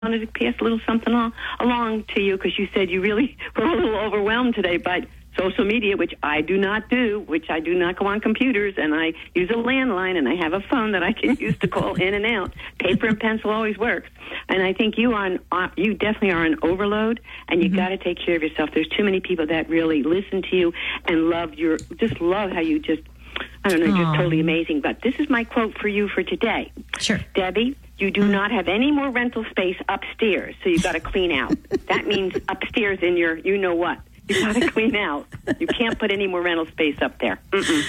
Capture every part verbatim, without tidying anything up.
wanted to pass a little something al- along to you because you said you really were a little overwhelmed today by social media, which I do not do, which I do not go on computers, and I use a landline, and I have a phone that I can use to call in and out. Paper and pencil always works. And I think you on uh, you definitely are on overload, and you mm-hmm. got to take care of yourself. There's too many people that really listen to you and love your, just love how you just, I don't know, Aww. Just totally amazing. But this is my quote for you for today. Sure. Debbie, you do not have any more rental space upstairs, so you've got to clean out. That means upstairs in your, you know what. You've got to clean out. You can't put any more rental space up there. Mm-mm.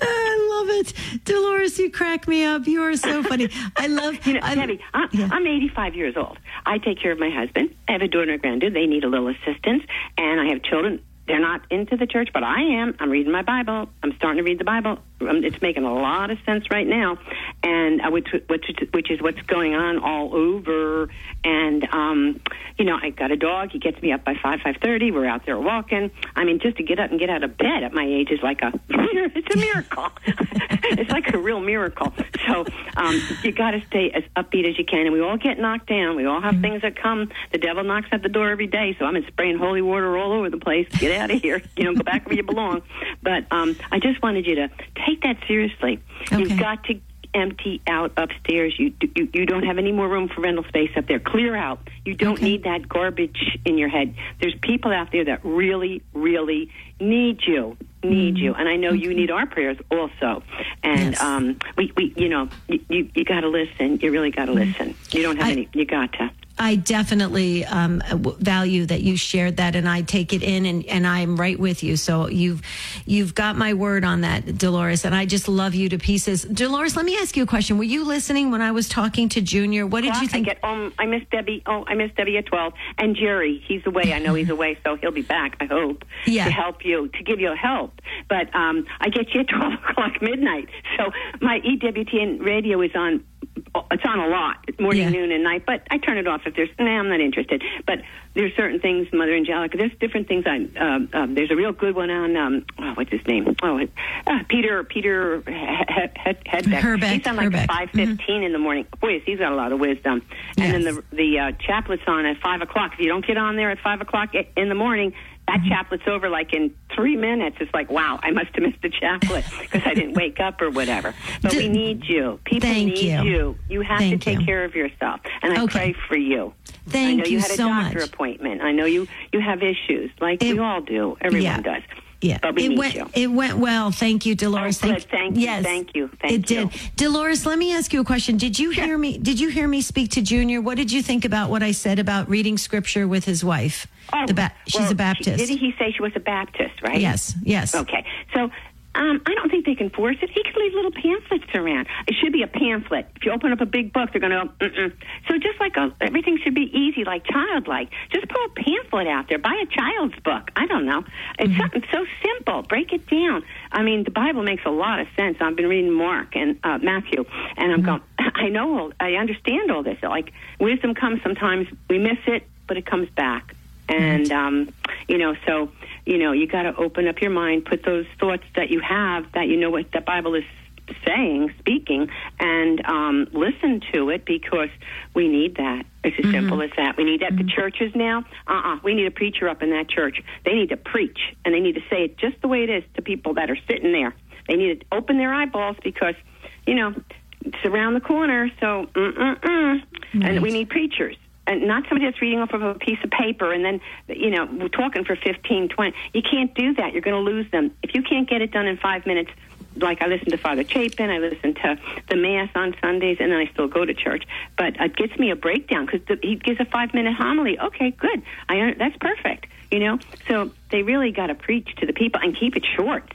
I love it. Dolores, you crack me up. You are so funny. I love... You know, I, Debbie, I'm, yeah. I'm eighty-five years old. I take care of my husband. I have a daughter and a granddaughter. They need a little assistance. And I have children. They're not into the church, but I am. I'm reading my Bible. I'm starting to read the Bible. It's making a lot of sense right now, and uh, which, which, which is what's going on all over. And um, you know, I got a dog. He gets me up by five, five thirty. We're out there walking. I mean, just to get up and get out of bed at my age is like a it's a miracle. It's like a real miracle. So um, you got to stay as upbeat as you can. And we all get knocked down. We all have mm-hmm. things that come. The devil knocks at the door every day. So I'm spraying holy water all over the place. Get out of here. You know, go back where you belong. But um, I just wanted you to take that seriously. Okay. You've got to empty out upstairs. You, you you don't have any more room for rental space up there. Clear out. You don't okay. need that garbage in your head. There's people out there that really, really need you. Need mm-hmm. you. And I know okay. you need our prayers also. And yes. um, we, we, you know, you, you, you got to listen. You really got to mm-hmm. listen. You don't have I, any. You got to. I definitely um, value that you shared that, and I take it in, and, and I'm right with you. So you've you've got my word on that, Dolores, and I just love you to pieces. Dolores, let me ask you a question. Were you listening when I was talking to Junior? What did you think? I get um, I miss Debbie. Oh, I miss Debbie at twelve, and Jerry. He's away. I know he's away, so he'll be back. I hope yeah. to help you, to give you help. But um, I get you at twelve o'clock midnight. So my E W T N radio is on. It's on a lot, morning, yeah. noon, and night, but I turn it off if there's, nah, I'm not interested. But there's certain things, Mother Angelica, there's different things on, um, um, there's a real good one on, um, oh, what's his name? Oh, uh, Peter, Peter Hedbeck. Herbeck. He's on like Herbeck. five fifteen mm-hmm. in the morning. Boy, he's got a lot of wisdom. And yes. then the, the uh, chaplet's on at five o'clock. If you don't get on there at five o'clock in the morning, that mm-hmm. chaplet's over like in three minutes. It's like, wow, I must have missed the chaplet because I didn't wake up or whatever. But D- we need you. People Thank need you. you. You have Thank to take you. care of yourself. And I okay. pray for you. Thank I know you you had a so doctor much. appointment. I know you, you have issues like it, we all do. Everyone yeah. does. Yeah, but we it need went. you. It went well. Thank you, Dolores. Oh, thank, thank you. Yes, thank you. Thank it you. did. Dolores, let me ask you a question. Did you sure. hear me? Did you hear me speak to Junior? What did you think about what I said about reading scripture with his wife? Oh, the ba- she's well, a Baptist. She, didn't he say she was a Baptist? Right. Yes. Yes. Okay. So. Um, I don't think they can force it. He could leave little pamphlets around. It should be a pamphlet. If you open up a big book, they're going to go, mm-mm. So just like a, everything should be easy, like childlike. Just put a pamphlet out there. Buy a child's book. I don't know. It's mm-hmm. something so simple. Break it down. I mean, the Bible makes a lot of sense. I've been reading Mark and uh, Matthew, and I'm mm-hmm. going, I know, all, I understand all this. Like, wisdom comes sometimes. We miss it, but it comes back. And, um, you know, so, you know, you got to open up your mind, put those thoughts that you have, that you know what the Bible is saying, speaking, and um, listen to it because we need that. It's as mm-hmm. simple as that. We need that. Mm-hmm. The churches now, uh-uh, we need a preacher up in that church. They need to preach, and they need to say it just the way it is to people that are sitting there. They need to open their eyeballs because, you know, it's around the corner, so mm-mm-mm. Mm-hmm. And we need preachers. And not somebody that's reading off of a piece of paper and then, you know, we're talking for fifteen, twenty. You can't do that. You're going to lose them. If you can't get it done in five minutes, like I listen to Father Chapin, I listen to the Mass on Sundays, and then I still go to church. But it gets me a breakdown because he gives a five-minute homily. Okay, good. I That's perfect, you know. So they really got to preach to the people and keep it short.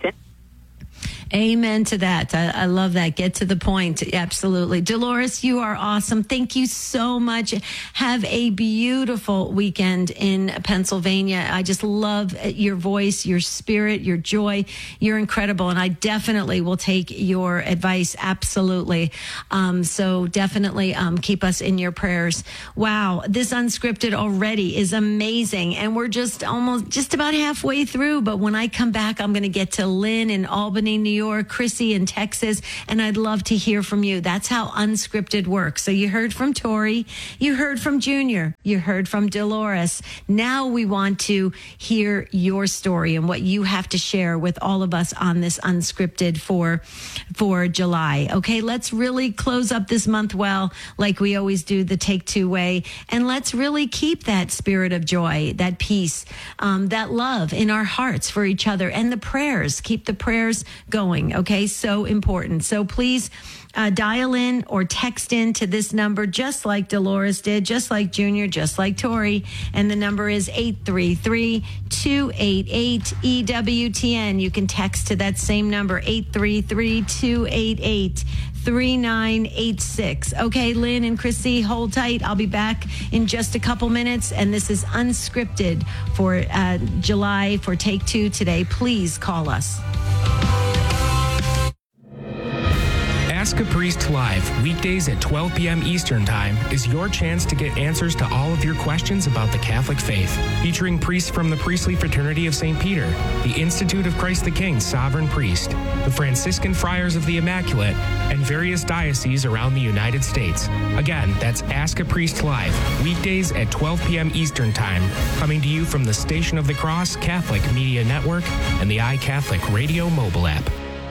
Amen to that. I, I love that. Get to the point. Absolutely. Dolores, you are awesome. Thank you so much. Have a beautiful weekend in Pennsylvania. I just love your voice, your spirit, your joy. You're incredible. And I definitely will take your advice. Absolutely. Um, so definitely um, keep us in your prayers. Wow. This Unscripted already is amazing. And we're just almost just about halfway through. But when I come back, I'm going to get to Lynn in Albany, New York, Chrissy in Texas, and I'd love to hear from you. That's how Unscripted works. So you heard from Tori, you heard from Junior, you heard from Dolores. Now we want to hear your story and what you have to share with all of us on this Unscripted for, for July. Okay, let's really close up this month well, like we always do, the Take Two way, and let's really keep that spirit of joy, that peace, um, that love in our hearts for each other, and the prayers. Keep the prayers going. Okay, so important. So please uh, dial in or text in to this number, just like Dolores did, just like Junior, just like Tori, and the number is eight three three, two eight eight, E W T N. You can text to that same number, eight three three, two eight eight, three nine eight six. Okay, Lynn and Chrissy, hold tight. I'll be back in just a couple minutes, and this is Unscripted for uh, July for Take Two today. Please call us. Ask a Priest Live, weekdays at twelve p.m. Eastern Time, is your chance to get answers to all of your questions about the Catholic faith. Featuring priests from the Priestly Fraternity of Saint Peter, the Institute of Christ the King Sovereign Priest, the Franciscan Friars of the Immaculate, and various dioceses around the United States. Again, that's Ask a Priest Live, weekdays at twelve p.m. Eastern Time, coming to you from the Station of the Cross Catholic Media Network and the iCatholic Radio mobile app.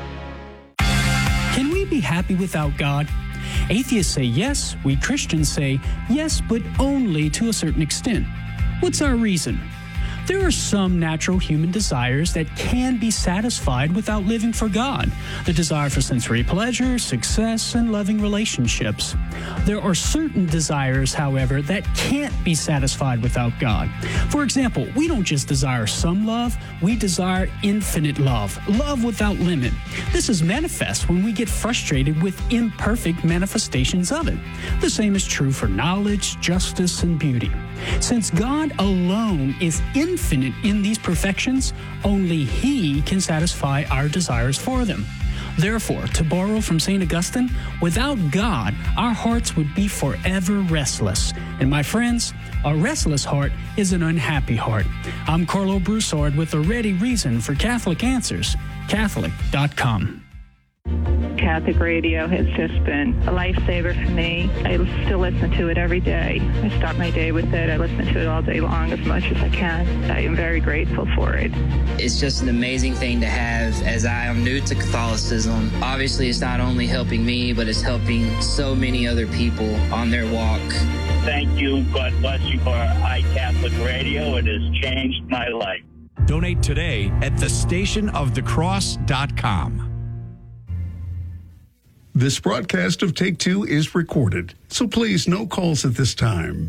Can we be happy without God? Atheists say yes. We Christians say yes, but only to a certain extent. What's our reason? There are some natural human desires that can be satisfied without living for God. The desire for sensory pleasure, success, and loving relationships. There are certain desires, however, that can't be satisfied without God. For example, we don't just desire some love, we desire infinite love, love without limit. This is manifest when we get frustrated with imperfect manifestations of it. The same is true for knowledge, justice, and beauty. Since God alone is infinite in these perfections, only He can satisfy our desires for them. Therefore, to borrow from Saint Augustine, without God, our hearts would be forever restless. And my friends, a restless heart is an unhappy heart. I'm Carlo Broussard with a ready reason for Catholic Answers, Catholic dot com. Catholic radio has just been a lifesaver for me. I still listen to it every day. I start my day with it. I listen to it all day long as much as I can. I am very grateful for it. It's just an amazing thing to have, as I am new to Catholicism. Obviously, it's not only helping me, but it's helping so many other people on their walk. Thank you. God bless you for iCatholic Radio. It has changed my life. Donate today at the station of the cross dot com. This broadcast of Take Two is recorded, so please no calls at this time.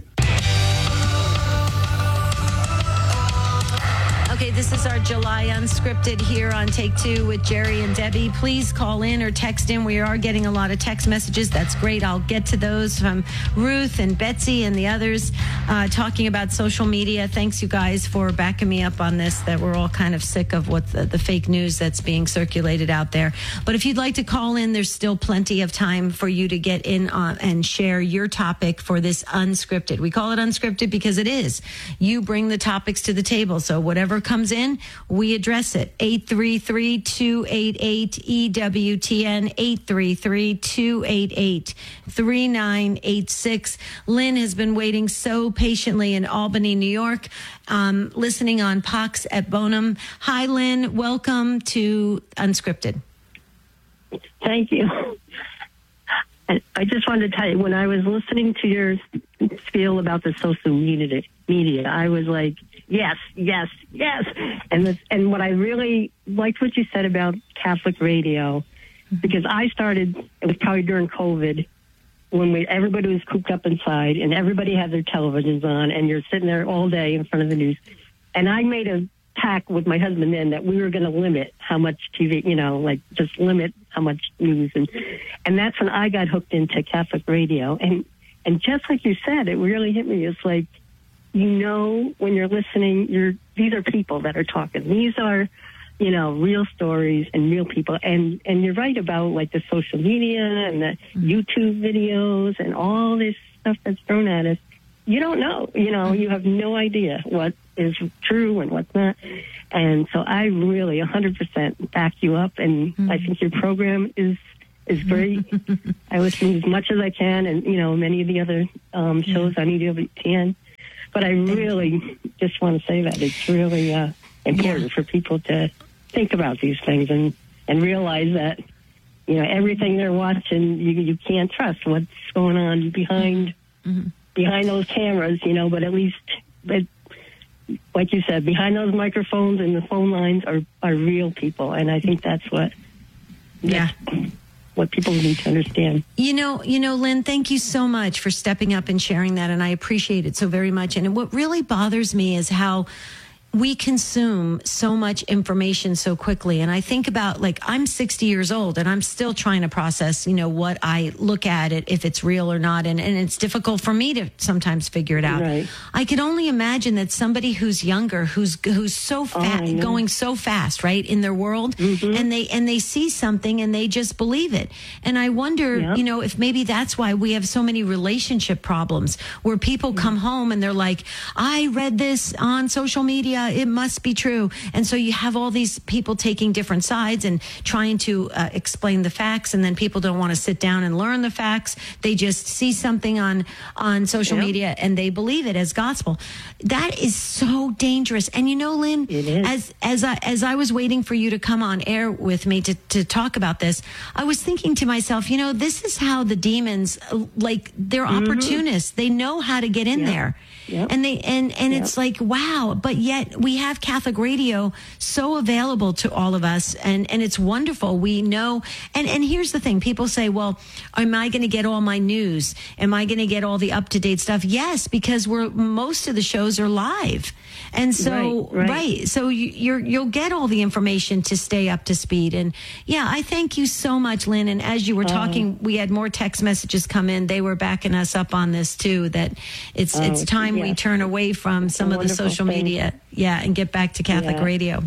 Okay, this is our July Unscripted here on Take Two with Jerry and Debbie. Please call in or text in. We are getting a lot of text messages. That's great. I'll get to those from Ruth and Betsy and the others uh, talking about social media. Thanks, you guys, for backing me up on this, that we're all kind of sick of what the, the fake news that's being circulated out there. But if you'd like to call in, there's still plenty of time for you to get in on and share your topic for this Unscripted. We call it Unscripted because it is. You bring the topics to the table. So whatever comes in, we address it. eight three three, two eight eight, E W T N, eight three three, two eight eight, three nine eight six. Lynn has been waiting so patiently in Albany, New York, um, listening on Pax et Bonum. Hi, Lynn. Welcome to Unscripted. Thank you. I just wanted to tell you, when I was listening to your spiel about the social media, media I was like, yes, yes, yes. And this, and what I really liked what you said about Catholic radio, because I started, it was probably during COVID, when we everybody was cooped up inside and everybody had their televisions on and you're sitting there all day in front of the news. And I made a pact with my husband then that we were going to limit how much T V, you know, like just limit how much news. And and that's when I got hooked into Catholic radio. And, and just like you said, it really hit me. It's like, you know, when you're listening, you're these are people that are talking. These are, you know, real stories and real people. And, and you're right about like the social media and the YouTube videos and all this stuff that's thrown at us. you don't know. You know, you have no idea what is true and what's not. And so I really one hundred percent back you up, and mm-hmm. I think your program is is great. I listen as much as I can, and, you know, many of the other um, shows yeah. on E W T N. But I really just want to say that it's really uh, important yeah. for people to think about these things and, and realize that, you know, everything they're watching, you you can't trust what's going on behind mm-hmm. behind those cameras, you know, but at least, but like you said, behind those microphones and the phone lines are, are real people. And I think that's what, yeah. That's what people need to understand. You know, you know, Lynn, thank you so much for stepping up and sharing that. And I appreciate it so very much. And what really bothers me is how we consume so much information so quickly. And I think about, like, I'm sixty years old and I'm still trying to process, you know, what I look at it, if it's real or not. And, and it's difficult for me to sometimes figure it out. Right. I could only imagine that somebody who's younger, who's who's so fast, oh, going so fast, right, in their world, mm-hmm. and they and they see something and they just believe it. And I wonder, yep. you know, if maybe that's why we have so many relationship problems, where people mm-hmm. come home and they're like, I read this on social media, it must be true. And so you have all these people taking different sides and trying to uh, explain the facts, and then people don't want to sit down and learn the facts. They just see something on on social yep. media and they believe it as gospel. That is so dangerous. And you know, Lynn, it is. as as I as I was waiting for you to come on air with me to to talk about this, I was thinking to myself, you know, this is how the demons, like, they're mm-hmm. opportunists. They know how to get in yep. there. Yep. And they and, and yep. it's like, wow, but yet we have Catholic radio so available to all of us, and, and it's wonderful. We know, and, and here's the thing, people say, well, am I going to get all my news? Am I going to get all the up-to-date stuff? Yes, because we're most of the shows are live. And so, right, right. right so you, you're, you'll get all the information to stay up to speed. And yeah, I thank you so much, Lynn. And as you were talking, oh. we had more text messages come in. They were backing us up on this too, that it's, oh, it's time yes. we turn away from some of the social thing. media. Yeah. And get back to Catholic yeah. radio.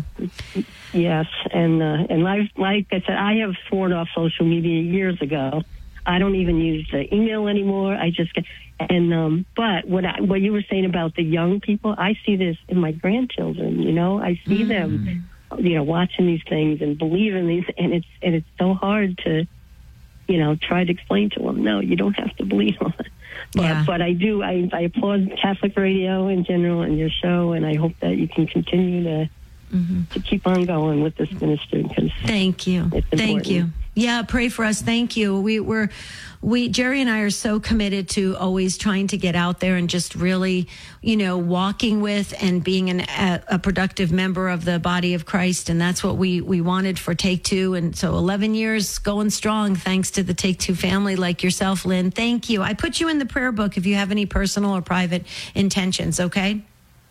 Yes. And, uh, and like, like I said, I have sworn off social media years ago. I don't even use the email anymore. I just get, and, um, but what I, what you were saying about the young people, I see this in my grandchildren, you know, I see mm. them, you know, watching these things and believing these, and it's, and it's so hard to, you know, try to explain to them, no, you don't have to believe on it. But, yeah. but I do, I, I applaud Catholic radio in general and your show, and I hope that you can continue to, mm-hmm. to keep on going with this ministry. Because Thank you. Thank you. Yeah, pray for us. Thank you. We were, we, Jerry and I are so committed to always trying to get out there and just really, you know, walking with and being an, a, a productive member of the body of Christ. And that's what we, we wanted for Take Two. And so eleven years going strong, thanks to the Take Two family like yourself, Lynn. Thank you. I put you in the prayer book if you have any personal or private intentions, okay?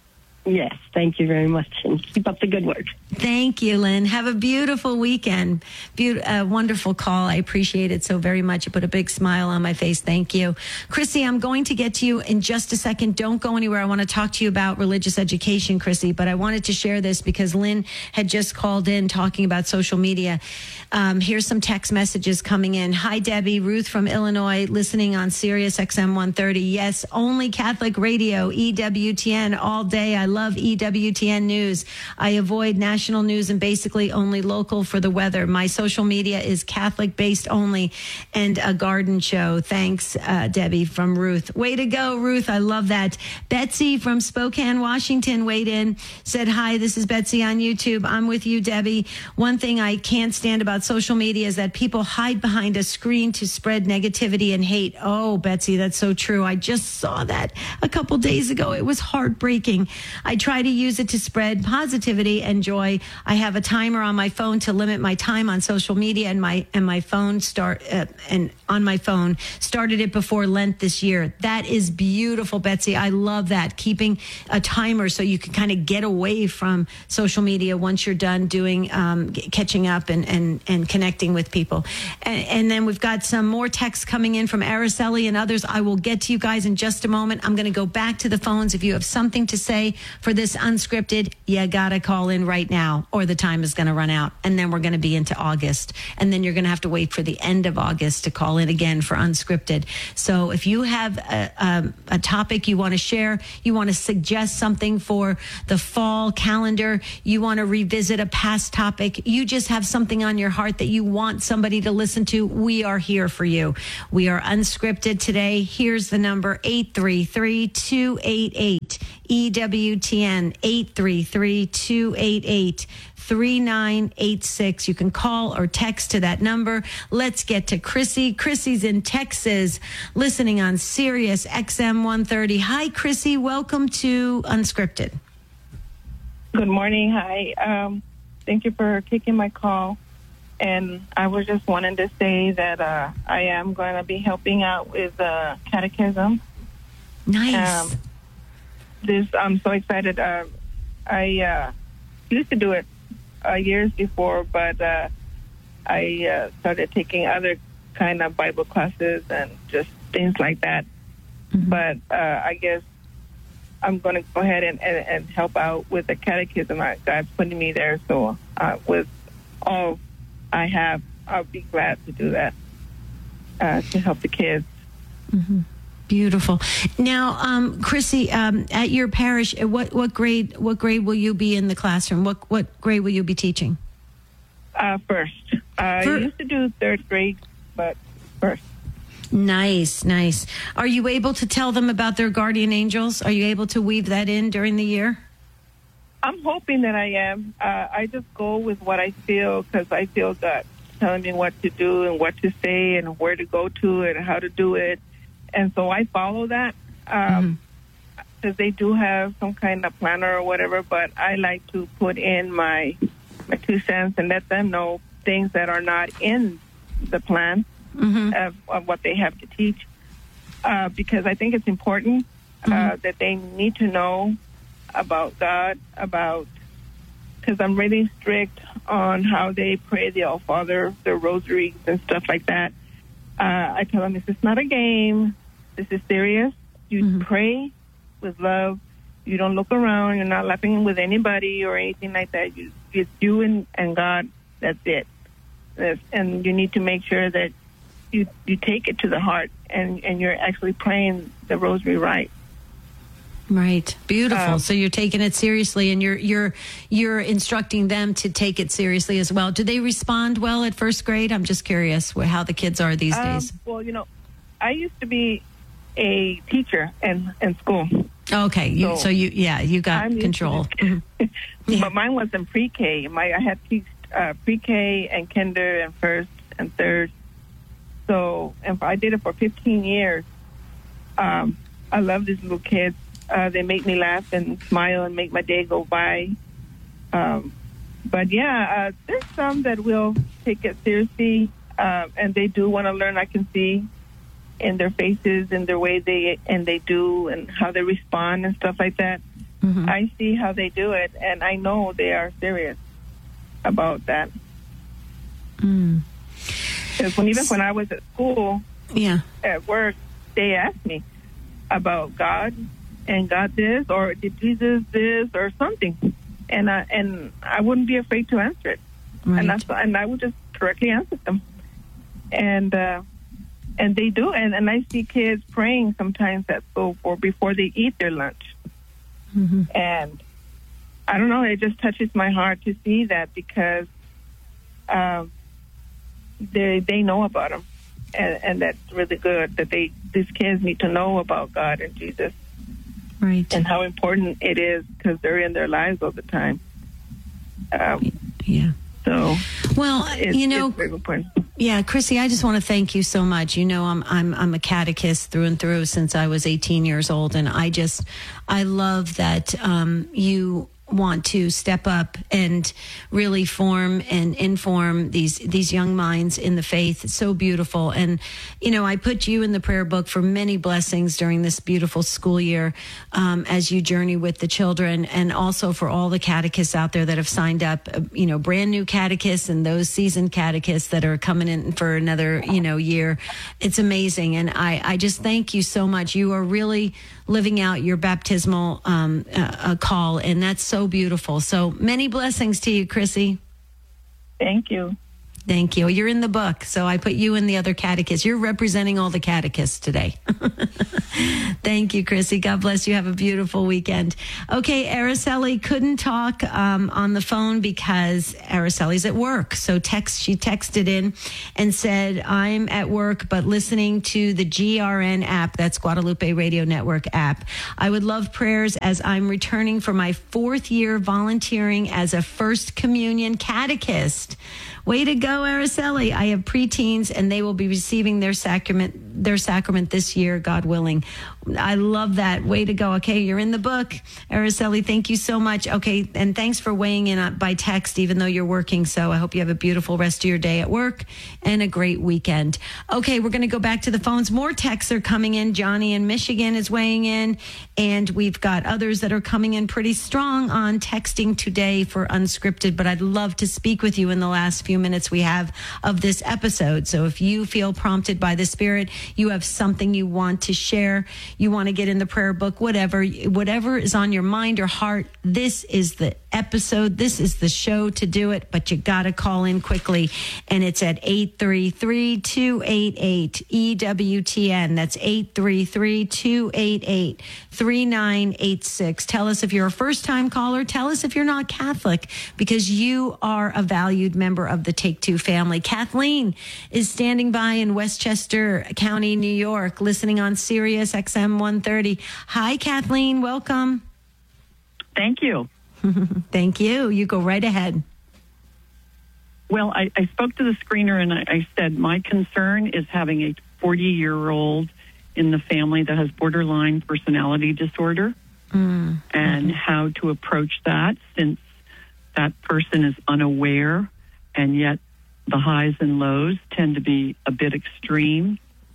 Yes, thank you very much, and keep up the good work. Thank you, Lynn. Have a beautiful weekend. Be- a wonderful call. I appreciate it so very much. You put a big smile on my face. Thank you. Chrissy, I'm going to get to you in just a second. Don't go anywhere. I want to talk to you about religious education, Chrissy, but I wanted to share this because Lynn had just called in talking about social media. Um, here's some text messages coming in. Hi, Debbie. Ruth from Illinois, listening on Sirius X M one thirty. Yes, only Catholic radio, E W T N all day. I love E W T N News. I avoid national news and basically only local for the weather. My social media is Catholic based only and a garden show. Thanks, uh, Debbie from Ruth. Way to go, Ruth. I love that. Betsy from Spokane, Washington weighed in, said, hi, this is Betsy on YouTube. I'm with you, Debbie. One thing I can't stand about social media is that people hide behind a screen to spread negativity and hate. Oh, Betsy, that's so true. I just saw that a couple days ago. It was heartbreaking. I try to use it to spread positivity and joy. I have a timer on my phone to limit my time on social media, and my and my phone start uh, and on my phone started it before Lent this year. That is beautiful, Betsy. I love that. Keeping a timer so you can kind of get away from social media once you're done doing um, catching up and and and connecting with people. And, and then we've got some more texts coming in from Araceli and others. I will get to you guys in just a moment. I'm going to go back to the phones. If you have something to say for this unscripted, you got to call in right now or the time is going to run out. And then we're going to be into August. And then you're going to have to wait for the end of August to call in again for unscripted. So if you have a, a, a topic you want to share, you want to suggest something for the fall calendar, you want to revisit a past topic, you just have something on your heart that you want somebody to listen to, we are here for you. We are unscripted today. Here's the number, eight three three, two eight eight, E W T N, eight three three, two eight eight, three nine eight six. You can call or text to that number. Let's get to Chrissy. Chrissy's in Texas, listening on Sirius X M one thirty. Hi, Chrissy. Welcome to Unscripted. Good morning. Hi. Um, thank you for taking my call. And I was just wanting to say that uh, I am going to be helping out with uh, catechism. Nice. Um, this I'm so excited. Uh, I uh, used to do it uh, years before, but uh, I uh, started taking other kind of Bible classes and just things like that. Mm-hmm. But uh, I guess I'm going to go ahead and, and, and help out with the catechism. God's putting me there, so uh, with all I have, I'll be glad to do that uh, to help the kids. Mm-hmm. Beautiful. Now, um, Chrissy, um, at your parish, what what grade what grade will you be in the classroom? What what grade will you be teaching? Uh, first. I For- used to do third grade, but first. Nice, nice. Are you able to tell them about their guardian angels? Are you able to weave that in during the year? I'm hoping that I am. Uh, I just go with what I feel because I feel God telling me what to do and what to say and where to go to and how to do it. And so I follow that because um, mm-hmm. they do have some kind of planner or whatever, but I like to put in my, my two cents and let them know things that are not in the plan mm-hmm. of, of what they have to teach uh, because I think it's important uh, mm-hmm. that they need to know about God, about, because I'm really strict on how they pray the All Father, the rosaries and stuff like that. Uh, I tell them this is not a game. This is serious. You mm-hmm. pray with love. You don't look around. You're not laughing with anybody or anything like that. You, it's you and, and God. That's it. That's, and you need to make sure that you you take it to the heart and, and you're actually praying the rosary right. Right. Beautiful. Um, so you're taking it seriously and you're you're you're instructing them to take it seriously as well. Do they respond well at first grade? I'm just curious how the kids are these um, days. Well, you know, I used to be a teacher in, in school. Okay. You, so, so you, yeah, you got I'm control. To, yeah. But mine was in pre-K. My, I had teach, uh, pre-K and kinder and first and third. So, and I did it for fifteen years. Um, I love these little kids. Uh, they make me laugh and smile and make my day go by. Um, but yeah, uh, there's some that will take it seriously, uh, and they do want to learn. I can see in their faces and their way they and they do and how they respond and stuff like that. Mm-hmm. I see how they do it, and I know they are serious about that. Mm. Because when even when I was at school, yeah, at work, they asked me about God. And God this, or did Jesus this, or something, and I and I wouldn't be afraid to answer it, right. and that's and I would just correctly answer them, and uh, and they do, and, and I see kids praying sometimes at school for before they eat their lunch, mm-hmm. and I don't know, it just touches my heart to see that because um, they they know about Him, and, and that's really good that they these kids need to know about God and Jesus. Right. And how important it is because they're in their lives all the time. Um, yeah. So, well, it's, you know, it's very important. Yeah, Chrissy, I just want to thank you so much. You know, I'm I'm I'm a catechist through and through since I was eighteen years old, and I just I love that um, you want to step up and really form and inform these these young minds in the faith. It's so beautiful. And, you know, I put you in the prayer book for many blessings during this beautiful school year um, as you journey with the children, and also for all the catechists out there that have signed up, uh, you know, brand new catechists and those seasoned catechists that are coming in for another, you know, year. It's amazing. And I, I just thank you so much. You are really living out your baptismal um, uh, uh, call. And that's so beautiful. So many blessings to you, Chrissy. Thank you. Thank you. You're in the book, so I put you in the other catechists. You're representing all the catechists today. Thank you, Chrissy. God bless you. Have a beautiful weekend. Okay, Araceli couldn't talk um, on the phone because Araceli's at work. So text, she texted in and said, I'm at work, but listening to the G R N app, that's Guadalupe Radio Network app. I would love prayers as I'm returning for my fourth year volunteering as a First Communion catechist. Way to go, Araceli. I have preteens and they will be receiving their sacrament, their sacrament this year, God willing. I love that. Way to go. Okay, you're in the book. Araceli, thank you so much. Okay, and thanks for weighing in by text, even though you're working. So I hope you have a beautiful rest of your day at work and a great weekend. Okay, we're going to go back to the phones. More texts are coming in. Johnny in Michigan is weighing in, and we've got others that are coming in pretty strong on texting today for Unscripted, but I'd love to speak with you in the last few minutes we have of this episode. So if you feel prompted by the Spirit, you have something you want to share, you want to get in the prayer book, whatever, whatever is on your mind or heart, this is the episode. This is the show to do it, but you got to call in quickly. And it's at eight three three, two eight eight, E W T N. That's eight three three, two eight eight, three nine eight six. Tell us if you're a first-time caller. Tell us if you're not Catholic, because you are a valued member of the Take Two family. Kathleen is standing by in Westchester County, New York, listening on Sirius X M one thirty. Hi, Kathleen. Welcome. Thank you. Thank you. You go right ahead. Well, I, I spoke to the screener and I, I said my concern is having a forty-year-old in the family that has borderline personality disorder mm. and mm-hmm. how to approach that, since that person is unaware and yet the highs and lows tend to be a bit extreme.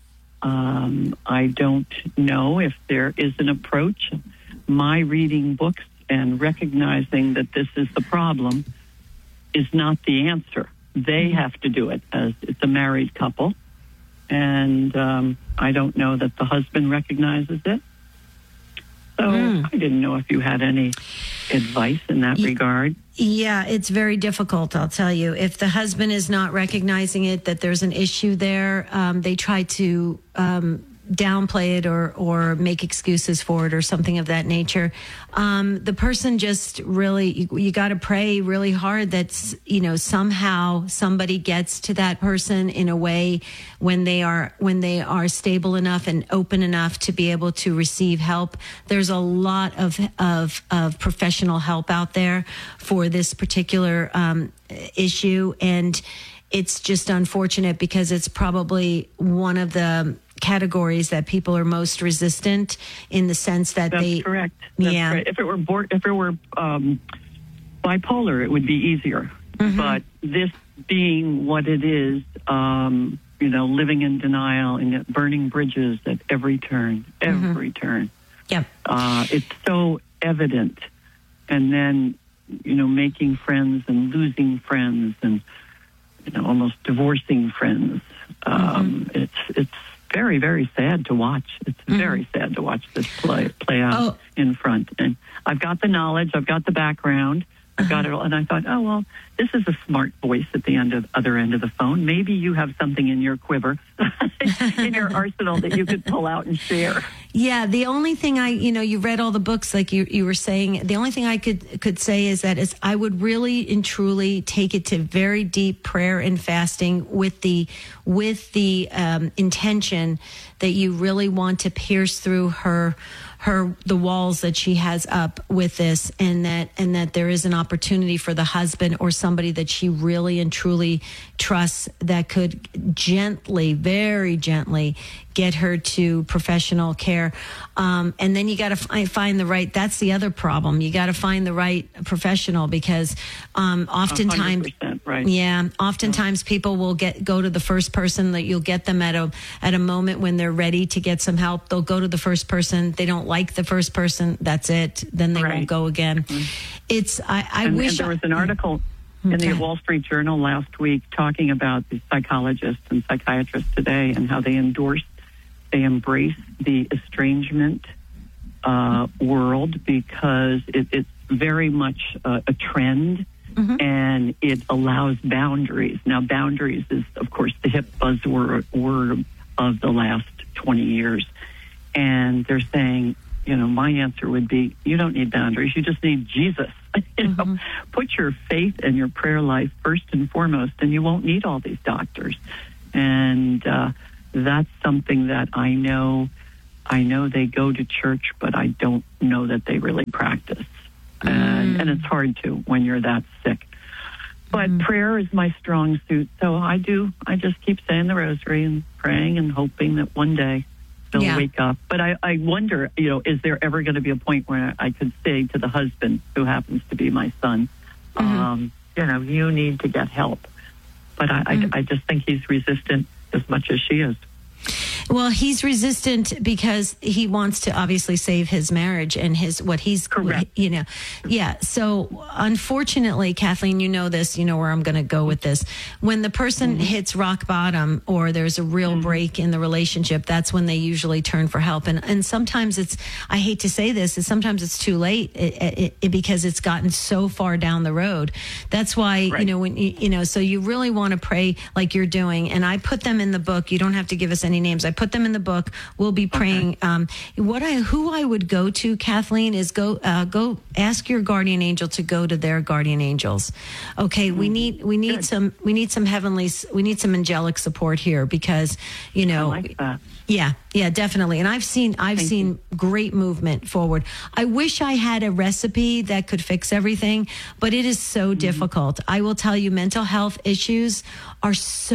Um, I don't know if there is an approach. My reading books and recognizing that this is the problem is not the answer. They have to do it, as it's a married couple. And um, I don't know that the husband recognizes it. So mm. I didn't know if you had any advice in that y- regard. Yeah, it's very difficult, I'll tell you. If the husband is not recognizing it, that there's an issue there, um, they try to um, downplay it or or make excuses for it or something of that nature. Um, the person just really, you, you got to pray really hard that, you know, somehow somebody gets to that person in a way when they are when they are stable enough and open enough to be able to receive help. There's a lot of of, of professional help out there for this particular um, issue, and it's just unfortunate because it's probably one of the categories that people are most resistant, in the sense that That's they correct. That's yeah correct. If it were board, if it were um, bipolar, it would be easier. Mm-hmm. But this being what it is, um, you know, living in denial and burning bridges at every turn, every mm-hmm. turn. Yep. Uh, it's so evident, and then you know, making friends and losing friends, and you know, almost divorcing friends. Um, mm-hmm. It's it's. very, very sad to watch. It's mm-hmm. very sad to watch this play play out oh. in front. And I've got the knowledge, I've got the background, I've got it all. And I thought, oh, well, this is a smart voice at the end of other end of the phone. Maybe you have something in your quiver, in your arsenal that you could pull out and share. Yeah, the only thing I, you know, you read all the books like you you were saying. The only thing I could could say is that is I would really and truly take it to very deep prayer and fasting with the with the um, intention that you really want to pierce through her her the walls that she has up with this, and that and that there is an opportunity for the husband or somebody that she really and truly trusts that could gently, very gently get her to professional care. Um, and then you got to fi- find the right, that's the other problem. You got to find the right professional, because um, oftentimes, right. yeah, oftentimes people will get, go to the first person that you'll get them at a, at a moment when they're ready to get some help. They'll go to the first person. They don't like the first person. That's it. Then they right. won't go again. Mm-hmm. It's, I, I and, wish and there was an I, article in the Wall Street Journal last week talking about the psychologists and psychiatrists today and how they endorse, they embrace the estrangement uh, world because it, it's very much uh, a trend. Mm-hmm. And it allows boundaries. Now, boundaries is, of course, the hip buzzword word of the last twenty years. And they're saying, you know, my answer would be, you don't need boundaries. You just need Jesus. you know, mm-hmm. Put your faith and your prayer life first and foremost, and you won't need all these doctors. And uh, that's something that I know. I know they go to church, but I don't know that they really practice. And, and it's hard to when you're that sick. But mm. prayer is my strong suit. So I do, I just keep saying the rosary and praying and hoping that one day they'll yeah. wake up. But I, I wonder, you know, is there ever going to be a point where I could say to the husband, who happens to be my son, mm-hmm. um, you know, you need to get help. But I, mm. I, I just think he's resistant as much as she is. Well, he's resistant because he wants to obviously save his marriage and his what he's correct. You know, yeah. So unfortunately, Kathleen, you know this. You know where I'm going to go with this. When the person mm-hmm. hits rock bottom or there's a real mm-hmm. break in the relationship, that's when they usually turn for help. And and sometimes it's, I hate to say this, is sometimes it's too late it, it, it, because it's gotten so far down the road. That's why right. you know when you, you know. So you really want to pray like you're doing. And I put them in the book. You don't have to give us any names. I put them in the book. We'll be praying. Okay. Um, what I, who I would go to, Kathleen, is go, uh, go ask your guardian angel to go to their guardian angels. Okay. Mm-hmm. We need, we need Good. some, we need some heavenly, we need some angelic support here because, you know, I like that. Yeah, yeah, definitely. And I've seen I've Thank seen you. great movement forward. I wish I had a recipe that could fix everything, but it is so mm-hmm. difficult. I will tell you, mental health issues are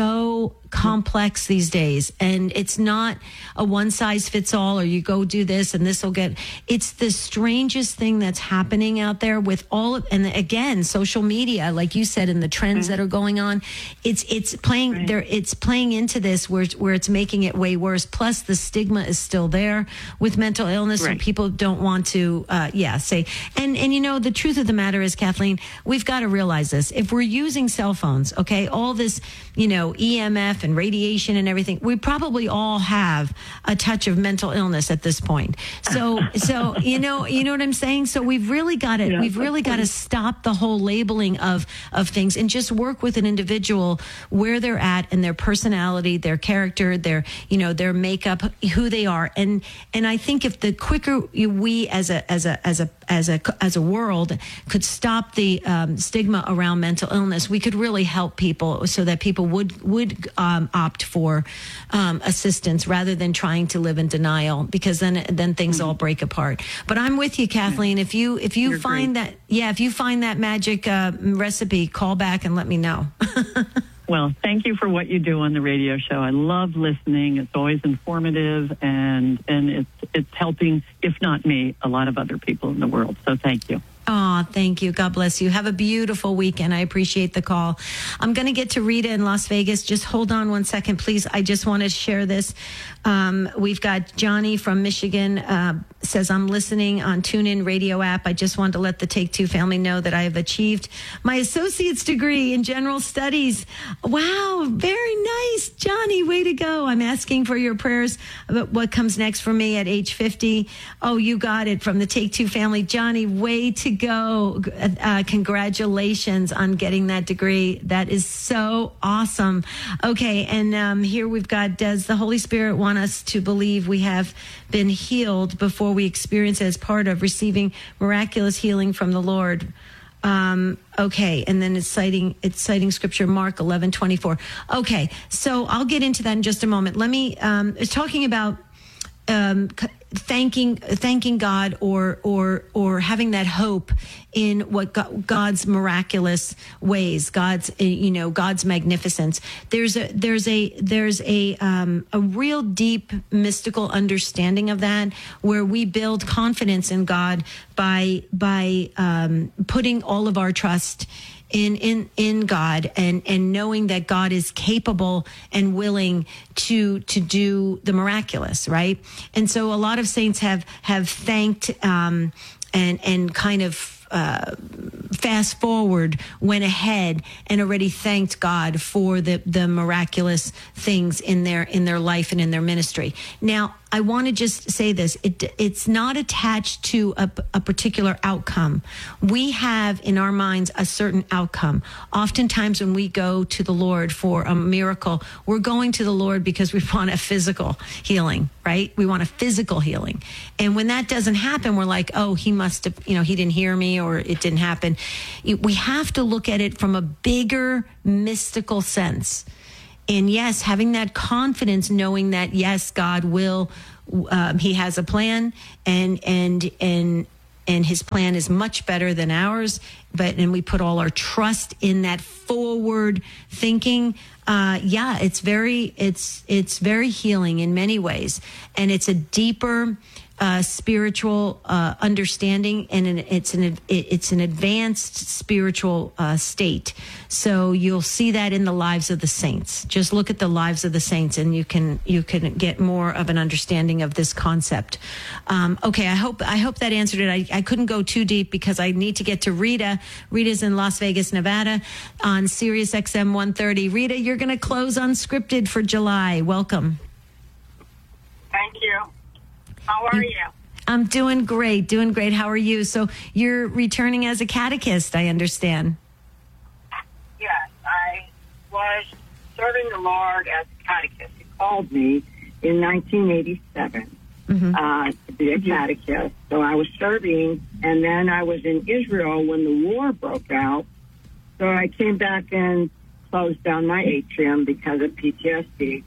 so complex these days, and it's not a one size fits all or you go do this and this will get. It's the strangest thing that's happening out there with all of, and again, social media, like you said, and the trends mm-hmm. that are going on. It's it's playing right. there. It's playing into this where where it's making it way worse. Plus, the stigma is still there with mental illness, right. so people don't want to, uh, yeah, say. And and you know, the truth of the matter is, Kathleen, we've got to realize this. If we're using cell phones, okay, all this, you know, E M F and radiation and everything, we probably all have a touch of mental illness at this point. So, so you know, you know what I'm saying. So we've really got to, yeah, we've really got to stop the whole labeling of of things and just work with an individual where they're at and their personality, their character, their, you know, their makeup, who they are. And and I think if the quicker we as a as a as a as a as a world could stop the um, stigma around mental illness, we could really help people so that people would would um, opt for um, assistance rather than trying to live in denial, because then then things mm-hmm. all break apart. But I'm with you, Kathleen. Yeah. If you if you You're find great. that yeah, if you find that magic uh, recipe, call back and let me know. Well, thank you for what you do on the radio show. I love listening. It's always informative, and and it's it's helping, if not me, a lot of other people in the world. So thank you. Oh, thank you. God bless you. Have a beautiful weekend. I appreciate the call. I'm going to get to Rita in Las Vegas. Just hold on one second, please. I just want to share this. Um, we've got Johnny from Michigan uh, says, I'm listening on TuneIn radio app. I just wanted to let the Take Two family know that I have achieved my associate's degree in general studies. Wow, very nice, Johnny. Way to go. I'm asking for your prayers about what comes next for me at age fifty. Oh, you got it from the Take Two family. Johnny, way to go. Uh, congratulations on getting that degree. That is so awesome. Okay, and um, here we've got, does the Holy Spirit want us to believe we have been healed before we experience it as part of receiving miraculous healing from the Lord? Um, okay. And then it's citing, it's citing scripture, Mark eleven twenty-four. Okay. So I'll get into that in just a moment. Let me, um, it's talking about, um, thanking, thanking God or, or, or having that hope in what God, God's miraculous ways, God's, you know, God's magnificence. There's a, there's a, there's a, um, a real deep mystical understanding of that, where we build confidence in God by, by, um, putting all of our trust in, in, in God and, and knowing that God is capable and willing to, to do the miraculous, right? And so a lot of saints have, have thanked, um, and, and kind of, Uh, fast forward, went ahead and already thanked God for the, the miraculous things in their in their life and in their ministry. Now, I want to just say this. It, it's not attached to a, a particular outcome. We have in our minds a certain outcome. Oftentimes when we go to the Lord for a miracle, we're going to the Lord because we want a physical healing, right? We want a physical healing. And when that doesn't happen, we're like, oh, he must have, you know, he didn't hear me or it didn't happen. We have to look at it from a bigger mystical sense. And yes, having that confidence, knowing that, yes, God will, um, he has a plan and, and, and, and his plan is much better than ours. But, and we put all our trust in that forward thinking. Uh, yeah, it's very, it's, it's very healing in many ways. And it's a deeper, Uh, spiritual uh, understanding, and an, it's an it's an advanced spiritual uh, state. So you'll see that in the lives of the saints. Just look at the lives of the saints, and you can you can get more of an understanding of this concept. Um, okay, I hope I hope that answered it. I, I couldn't go too deep because I need to get to Rita. Rita's in Las Vegas, Nevada, on Sirius X M one thirty. Rita, you're going to close Unscripted for July. Welcome. Thank you. How are you? I'm doing great, doing great. How are you? So you're returning as a catechist, I understand. Yes, I was serving the Lord as a catechist. He called me in nineteen eighty-seven mm-hmm. uh, to be a catechist. So I was serving, and then I was in Israel when the war broke out. So I came back and closed down my atrium because of P T S D.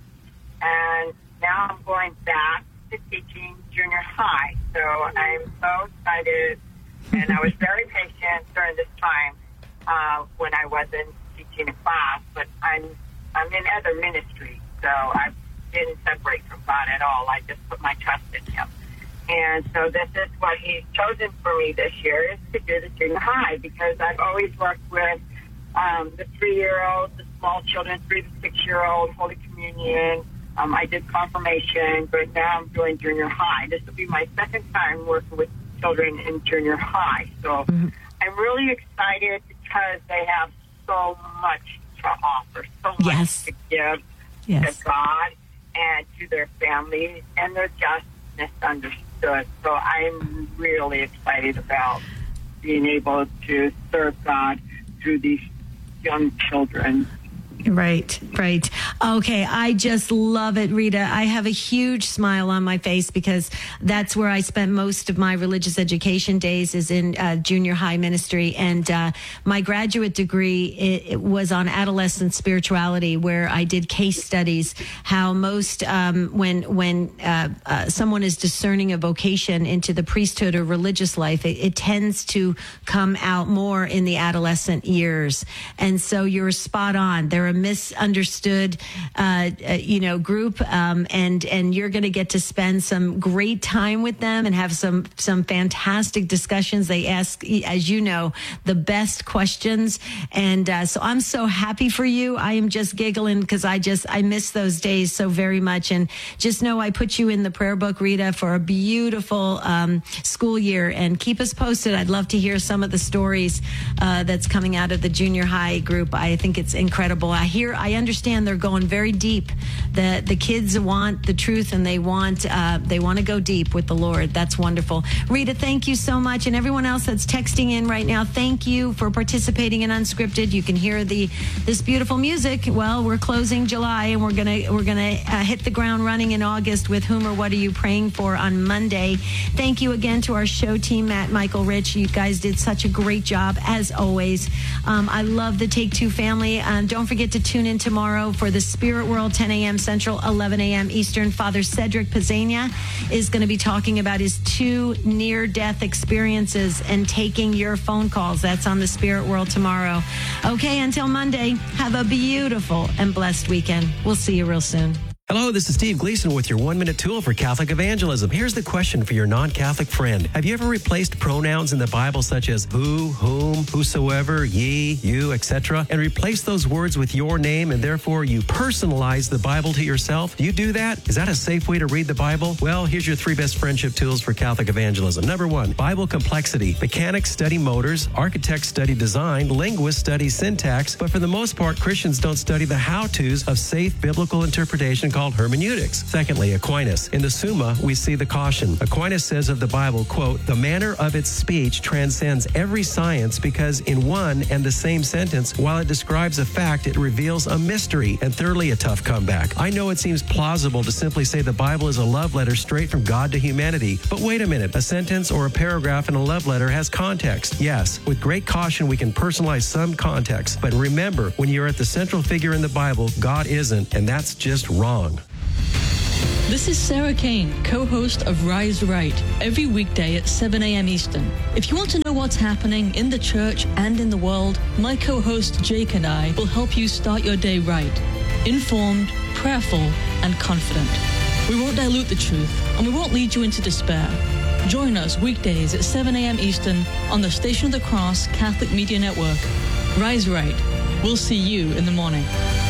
And now I'm going back to teaching junior high. So I'm so excited, and I was very patient during this time uh, when I wasn't teaching a class, but I'm I'm in other ministries, so I didn't separate from God at all. I just put my trust in him. And so this is what he's chosen for me this year, is to do the junior high, because I've always worked with um, the three-year-olds, the small children, three to six-year-old, Holy Communion. Um, I did confirmation, but now I'm doing junior high. This will be my second time working with children in junior high. So mm-hmm. I'm really excited because they have so much to offer, so much yes. to give yes. to God and to their families, and they're just misunderstood. So I'm really excited about being able to serve God through these young children. Right, right. Okay, I just love it, Rita. I have a huge smile on my face because that's where I spent most of my religious education days, is in uh, junior high ministry. And uh, my graduate degree it, it was on adolescent spirituality, where I did case studies, how most, um, when when uh, uh, someone is discerning a vocation into the priesthood or religious life, it, it tends to come out more in the adolescent years. And so you're spot on. There are a misunderstood, uh, uh, you know, group, um, and and you're going to get to spend some great time with them and have some some fantastic discussions. They ask, as you know, the best questions, and uh, so I'm so happy for you. I am just giggling because I just I miss those days so very much, and just know I put you in the prayer book, Rita, for a beautiful um, school year, and keep us posted. I'd love to hear some of the stories uh, that's coming out of the junior high group. I think it's incredible. I hear, I understand they're going very deep. The the kids want the truth, and they want uh, they want to go deep with the Lord. That's wonderful. Rita, thank you so much, and everyone else that's texting in right now, thank you for participating in Unscripted. You can hear the this beautiful music. Well, we're closing July, and we're gonna we're gonna uh, hit the ground running in August with Whom or What Are You Praying For on Monday. Thank you again to our show team, Matt, Michael, Rich. You guys did such a great job as always. Um, I love the Take Two family. Um, don't forget to tune in tomorrow for the Spirit World, ten a.m. Central, eleven a.m. Eastern. Father Cedric Pizzania is going to be talking about his two near-death experiences and taking your phone calls. That's on the Spirit World tomorrow. Okay, until Monday, have a beautiful and blessed weekend. We'll see you real soon. Hello, this is Steve Gleason with your one-minute tool for Catholic evangelism. Here's the question for your non-Catholic friend. Have you ever replaced pronouns in the Bible such as who, whom, whosoever, ye, you, et cetera, and replace those words with your name, and therefore you personalize the Bible to yourself? Do you do that? Is that a safe way to read the Bible? Well, here's your three best friendship tools for Catholic evangelism. Number one, Bible complexity. Mechanics study motors, architects study design, linguists study syntax, but for the most part, Christians don't study the how-tos of safe biblical interpretation called called hermeneutics. Secondly, Aquinas. In the Summa, we see the caution. Aquinas says of the Bible, quote, the manner of its speech transcends every science because in one and the same sentence, while it describes a fact, it reveals a mystery. And thirdly, a tough comeback. I know it seems plausible to simply say the Bible is a love letter straight from God to humanity. But wait a minute, a sentence or a paragraph in a love letter has context. Yes, with great caution, we can personalize some context. But remember, when you're at the central figure in the Bible, God isn't, and that's just wrong. This is Sarah Kane, co-host of Rise Right, every weekday at seven a.m. Eastern. If you want to know what's happening in the church and in the world, my co-host Jake and I will help you start your day right, informed, prayerful, and confident. We won't dilute the truth, and we won't lead you into despair. Join us weekdays at seven a.m. Eastern on the Station of the Cross Catholic Media Network. Rise Right. We'll see you in the morning.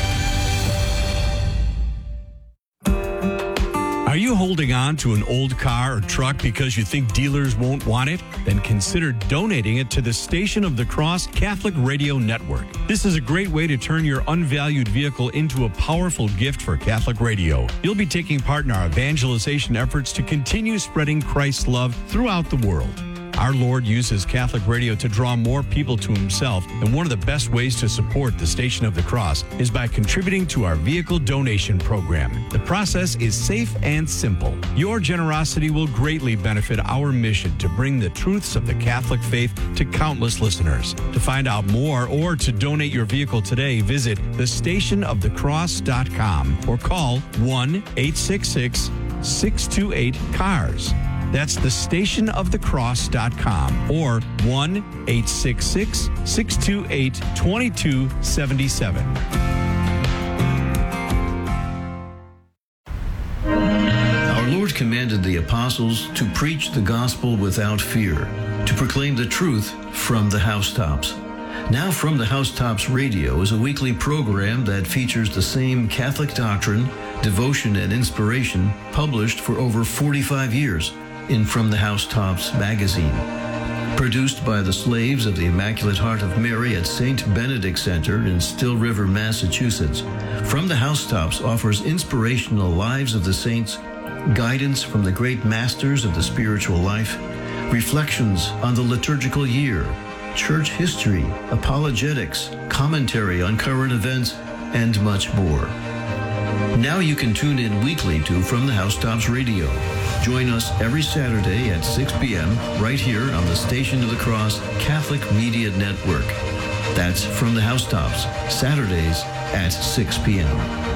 Are you holding on to an old car or truck because you think dealers won't want it? Then consider donating it to the Station of the Cross Catholic Radio Network. This is a great way to turn your unvalued vehicle into a powerful gift for Catholic radio. You'll be taking part in our evangelization efforts to continue spreading Christ's love throughout the world. Our Lord uses Catholic radio to draw more people to himself, and one of the best ways to support the Station of the Cross is by contributing to our vehicle donation program. The process is safe and simple. Your generosity will greatly benefit our mission to bring the truths of the Catholic faith to countless listeners. To find out more or to donate your vehicle today, visit the station of the cross dot com or call one eight six six, six two eight, C A R S. That's the station of the cross dot com or one eight six six, six two eight, two two seven seven. Our Lord commanded the apostles to preach the gospel without fear, to proclaim the truth from the housetops. Now From the Housetops Radio is a weekly program that features the same Catholic doctrine, devotion, and inspiration published for over forty-five years in From the Housetops magazine. Produced by the slaves of the Immaculate Heart of Mary at Saint Benedict Center in Still River, Massachusetts, From the Housetops offers inspirational lives of the saints, guidance from the great masters of the spiritual life, reflections on the liturgical year, church history, apologetics, commentary on current events, and much more. Now you can tune in weekly to From the Housetops Radio. Join us every Saturday at six p.m. right here on the Station of the Cross Catholic Media Network. That's From the Housetops, Saturdays at six p.m.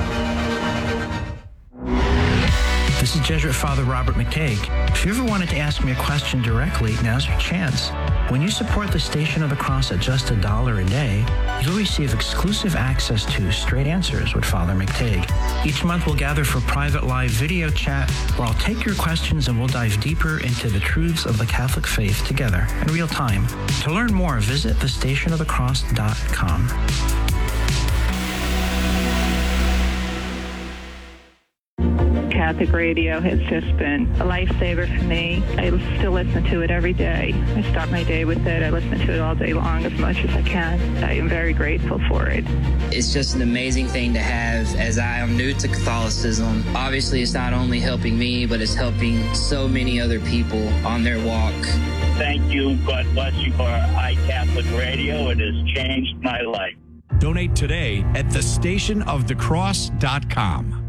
This is Jesuit Father Robert McTague. If you ever wanted to ask me a question directly, now's your chance. When you support the Station of the Cross at just a dollar a day, you'll receive exclusive access to Straight Answers with Father McTague. Each month we'll gather for private live video chat where I'll take your questions and we'll dive deeper into the truths of the Catholic faith together in real time. To learn more, visit the station of the cross dot com. Catholic radio has just been a lifesaver for me. I still listen to it every day. I start my day with it. I listen to it all day long as much as I can. I am very grateful for it. It's just an amazing thing to have as I am new to Catholicism. Obviously, it's not only helping me, but it's helping so many other people on their walk. Thank you. God bless you for iCatholic Radio. It has changed my life. Donate today at the station of the cross dot com.